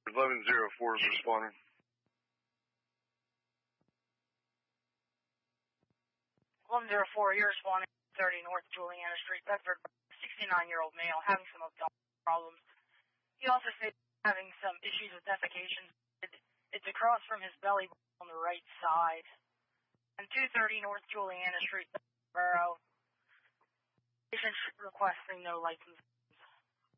1104 is responding. 1104, you're responding. 30 North Juliana Street, Bedford. 69-year-old male having some abdominal problems. He also said having some issues with defecation. It's across from his belly on the right side. And 230 North Juliana Street, Borough. Patient requesting no license.